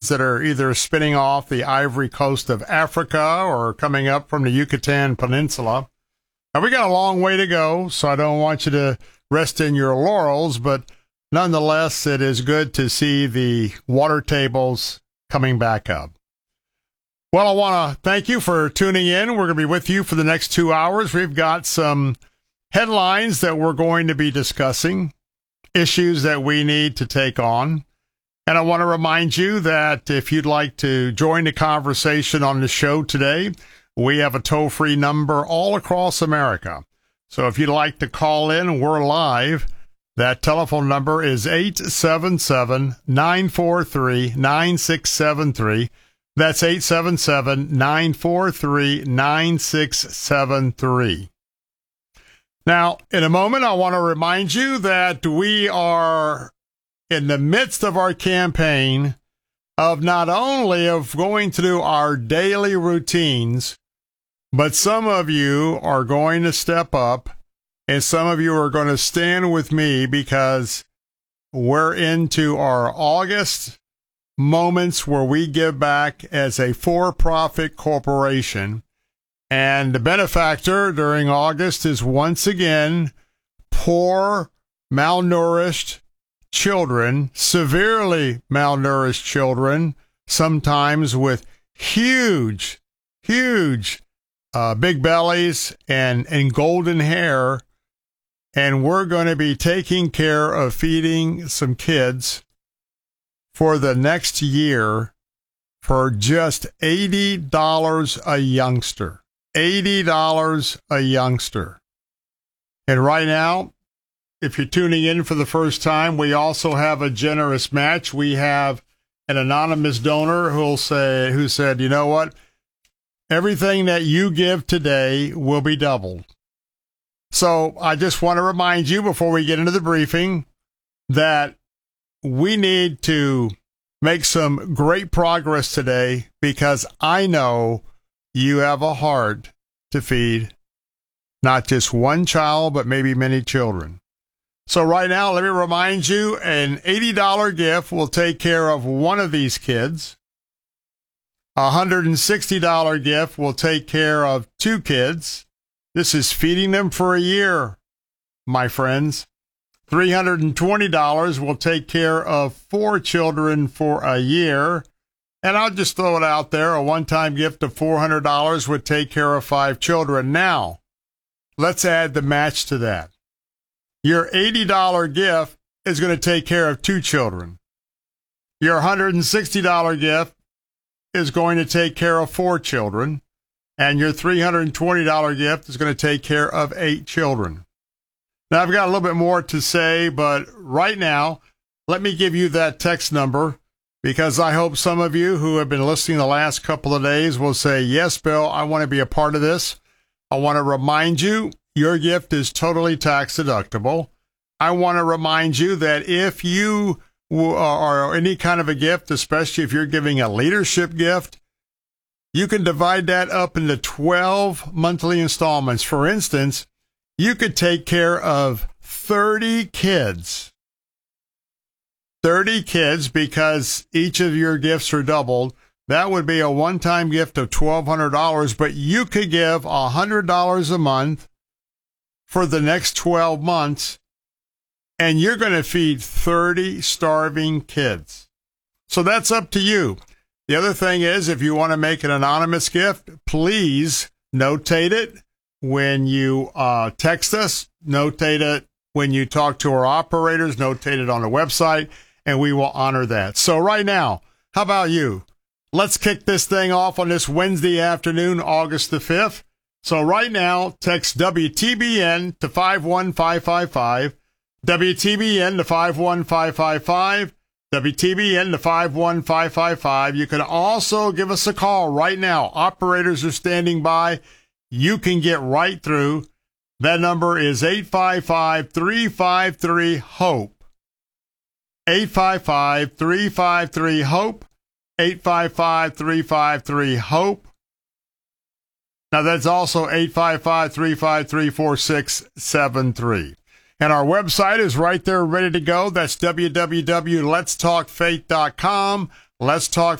that are either spinning off the ivory coast of Africa or coming up from the Yucatan Peninsula. Now, we got a long way to go, so I don't want you to rest in your laurels, but nonetheless, it is good to see the water tables coming back up. Well, I want to thank you for tuning in. We're going to be with you for the next 2 hours. We've got some headlines that we're going to be discussing, issues that we need to take on. And I want to remind you that if you'd like to join the conversation on the show today, we have a toll-free number all across America. So if you'd like to call in, we're live. That telephone number is 877-943-9673. That's 877-943-9673. Now, in a moment, I want to remind you that we are in the midst of our campaign of not only of going to do our daily routines, but some of you are going to step up and some of you are going to stand with me because we're into our August moments where we give back as a for-profit corporation. And the benefactor during August is once again poor, malnourished children, severely malnourished children, sometimes with huge big bellies and golden hair. And we're going to be taking care of feeding some kids for the next year for just $80 a youngster. $80 a youngster. And right now, if you're tuning in for the first time, we also have a generous match. We have an anonymous donor who said, you know what? Everything that you give today will be doubled. So I just want to remind you before we get into the briefing that we need to make some great progress today because I know you have a heart to feed not just one child, but maybe many children. So right now, let me remind you, an $80 gift will take care of one of these kids. A $160 gift will take care of two kids. This is feeding them for a year, my friends. $320 will take care of 4 children for a year. And I'll just throw it out there. A one-time gift of $400 would take care of 5 children. Now, let's add the match to that. Your $80 gift is going to take care of 2 children. Your $160 gift is going to take care of 4 children. And your $320 gift is going to take care of 8 children. Now, I've got a little bit more to say, but right now, let me give you that text number because I hope some of you who have been listening the last couple of days will say, yes, Bill, I want to be a part of this. I want to remind you, your gift is totally tax deductible. I want to remind you that if you are any kind of a gift, especially if you're giving a leadership gift, you can divide that up into 12 monthly installments. For instance, you could take care of 30 kids. 30 kids because each of your gifts are doubled. That would be a one-time gift of $1,200, but you could give $100 a month for the next 12 months, and you're going to feed 30 starving kids. So that's up to you. The other thing is, if you want to make an anonymous gift, please notate it when you text us, notate it when you talk to our operators, notate it on the website, and we will honor that. So right now, how about you? Let's kick this thing off on this Wednesday afternoon, August the 5th. So right now, text WTBN to 51555, WTBN to 51555, WTBN to 51555. You can also give us a call right now. Operators are standing by. You can get right through. That number is 855-353-HOPE. 855-353-HOPE. 855-353-HOPE. Now, that's also 855-353-4673. And our website is right there ready to go. That's www.letstalkfaith.com. Let's Talk